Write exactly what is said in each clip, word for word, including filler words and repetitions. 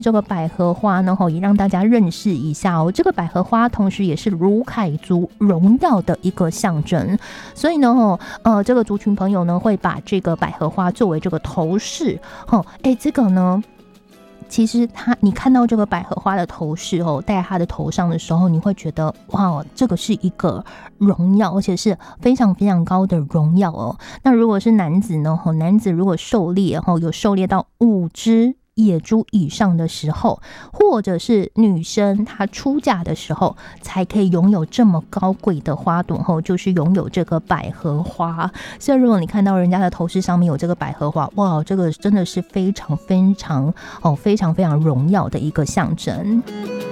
这个百合花呢，也让大家认识一下哦。这个百合花同时也是卢凯族荣耀的一个象征，所以呢，呃，这个族群朋友呢会把这个百合花作为这个头饰。哦，哎，这个呢，其实它你看到这个百合花的头饰哦，戴在它的头上的时候，你会觉得哇，这个是一个荣耀，而且是非常非常高的荣耀哦。那如果是男子呢，男子如果狩猎哦，有狩猎到五只野猪以上的时候，或者是女生她出嫁的时候，才可以拥有这么高贵的花朵后，就是拥有这个百合花。所以如果你看到人家的头饰上面有这个百合花，哇，这个真的是非常非常哦，非常非常荣耀的一个象征。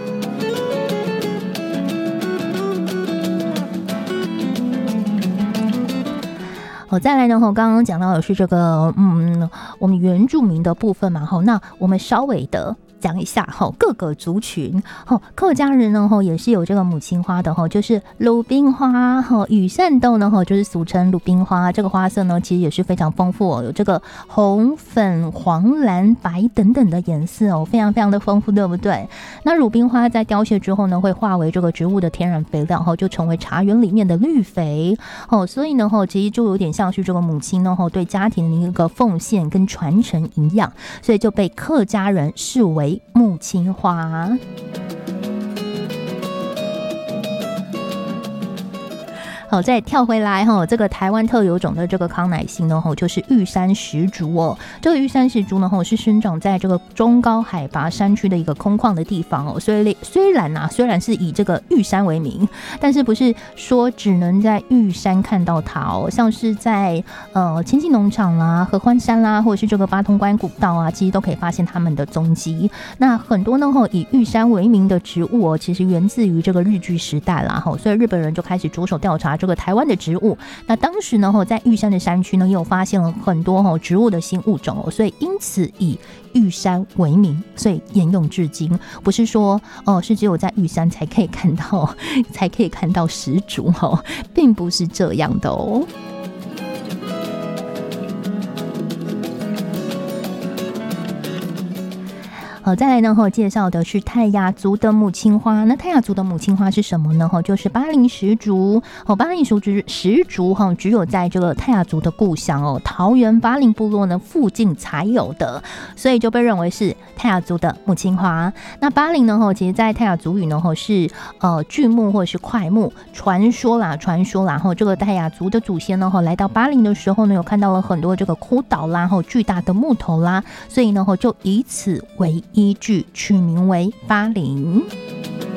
哦，再来呢，刚刚讲到的是这个，嗯，我们原住民的部分嘛，那我们稍微的讲一下各个族群。客家人呢也是有这个母亲花的，就是鲁冰花，羽扇豆呢就是俗称鲁冰花。这个花色呢其实也是非常丰富哦，有这个红、粉、黄、蓝、白等等的颜色哦，非常非常的丰富，对不对？那鲁冰花在凋谢之后呢，会化为这个植物的天然肥料，就成为茶园里面的绿肥哦。所以呢，其实就有点像是这个母亲呢对家庭的一个奉献跟传承一样，所以就被客家人视为母亲花。好，再跳回来哈，这个台湾特有种的这个康乃馨呢，就是玉山石竹哦。这个玉山石竹呢，是生长在这个中高海拔山区的一个空旷的地方哦。所以虽然啊，虽然是以这个玉山为名，但是不是说只能在玉山看到它哦。像是在呃千禧农场啦、合欢山啦，或者是这个八通关古道啊，其实都可以发现它们的踪迹。那很多呢，以玉山为名的植物哦，其实源自于这个日据时代啦，所以日本人就开始着手调查这个台湾的植物。那当时呢，在玉山的山区呢，也有发现了很多植物的新物种哦，所以因此以玉山为名，所以沿用至今。不是说哦，是只有在玉山才可以看到，才可以看到石竹哦，并不是这样的哦。好，再来呢，介绍的是泰雅族的母亲花。那泰雅族的母亲花是什么呢？就是巴陵石竹。巴陵石竹石竹只有在这个泰雅族的故乡哦，桃园巴陵部落呢附近才有的，所以就被认为是泰雅族的母亲花。那巴陵呢，其实在泰雅族语呢是呃巨木或者是块木。传说啦，传说啦，这个泰雅族的祖先呢来到巴陵的时候呢，有看到了很多这个枯岛啦，巨大的木头啦，所以呢就以此为依据取名为巴陵。